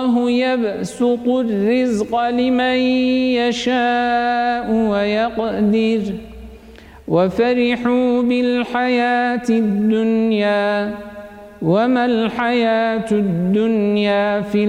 الله يبسط الرزق لمن يشاء ويقدر وفرحوا بالحياة الدنيا وما الحياة الدنيا في